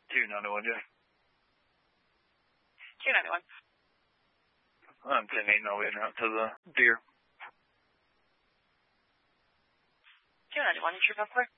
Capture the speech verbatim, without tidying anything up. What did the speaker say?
two ninety-one, Jeff. two ninety-one. I'm ten eight, and I'll be out to the deer. two ninety-one, trip up clear.